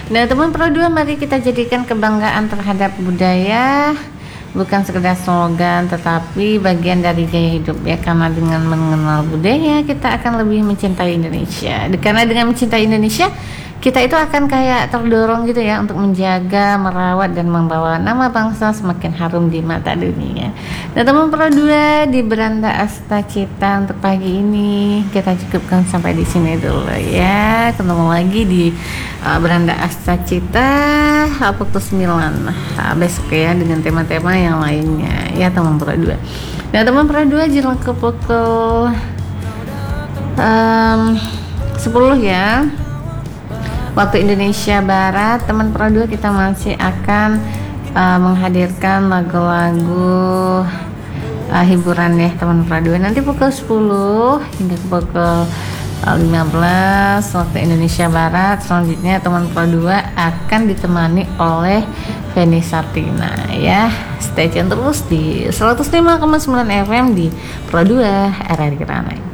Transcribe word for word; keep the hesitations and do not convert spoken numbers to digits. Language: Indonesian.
Nah, teman Pro dua, mari kita jadikan kebanggaan terhadap budaya bukan sekedar slogan, tetapi bagian dari gaya hidup ya. Karena dengan mengenal budaya, kita akan lebih mencintai Indonesia. Karena dengan mencintai Indonesia, kita itu akan kayak terdorong gitu ya untuk menjaga, merawat, dan membawa nama bangsa semakin harum di mata dunia. Nah, teman Pro dua, di Beranda Astacita untuk pagi ini kita cukupkan sampai di sini dulu ya. Ketemu lagi di uh, Beranda Astacita pukul sembilan nah, besok ya, dengan tema-tema yang lainnya ya teman Pro dua. Nah, teman Pro dua, jelang ke pukul um, sepuluh ya waktu Indonesia Barat, teman Pro dua, kita masih akan uh, menghadirkan lagu-lagu uh, hiburan ya teman Pro dua. Nanti pukul sepuluh hingga pukul uh, lima belas waktu Indonesia Barat. Selanjutnya teman Pro dua akan ditemani oleh Feni Sartina ya. Stay tune terus di seratus lima koma sembilan F M di Pro dua R R I Keranai.